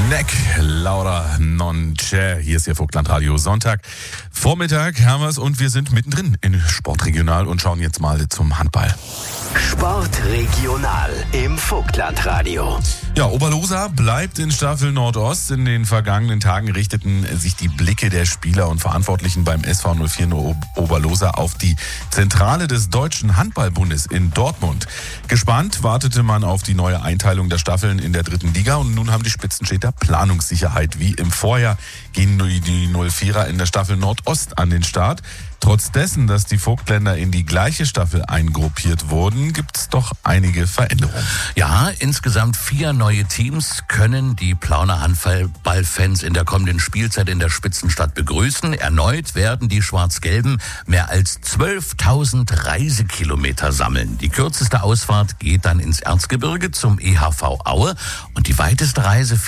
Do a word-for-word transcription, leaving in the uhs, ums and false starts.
Neck, Laura non c'è. Hier ist Ihr Vogtlandradio Sonntag. Vormittag haben wir es und wir sind mittendrin in Sportregional und schauen jetzt mal zum Handball. Sportregional im Vogtlandradio. Ja, Oberlosa bleibt in Staffel Nordost. In den vergangenen Tagen richteten sich die Blicke der Spieler und Verantwortlichen beim S V null vier Oberlosa auf die Zentrale des Deutschen Handballbundes in Dortmund. Gespannt wartete man auf die neue Einteilung der Staffeln in der dritten Liga und nun haben die Spitzenstädter Planungssicherheit. Wie im Vorjahr gehen die null vierer in der Staffel Nordost an den Start. Trotz dessen, dass die Vogtländer in die gleiche Staffel eingruppiert wurden, gibt es doch einige Veränderungen. Ja, insgesamt vier neue Teams können die Plauner Handballfans in der kommenden Spielzeit in der Spitzenstadt begrüßen. Erneut werden die Schwarz-Gelben mehr als zwölftausend Reisekilometer sammeln. Die kürzeste Ausfahrt geht dann ins Erzgebirge zum E H V Aue und die weiteste Reise